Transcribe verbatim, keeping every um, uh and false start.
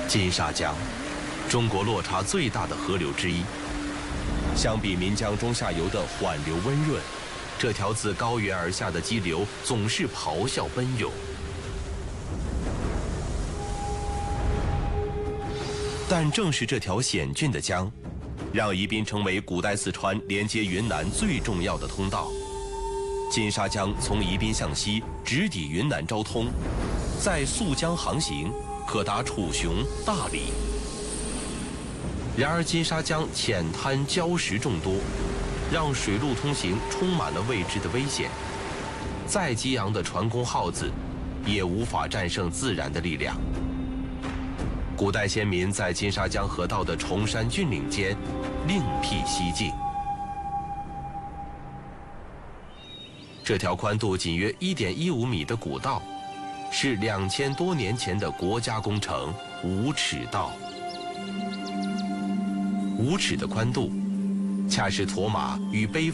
金沙江，中国落差最大的河流之一。相比岷江中下游的缓流温润，这条自高原而下的激流总是咆哮奔涌。但正是这条险峻的江，让宜宾成为古代四川连接云南最重要的通道。金沙江从宜宾向西直抵云南昭通，在溯江航行可达楚雄、大理。然而金沙江浅滩礁石众多，让水陆通行充满了未知的危险。再激昂的船工号子，也无法战胜自然的力量。古代先民在金沙江河道的崇山峻岭间另辟蹊径。这条宽度仅约 一点一五米的古道，是两千多年前的国家工程五尺道。五尺的宽度，恰是驼马与背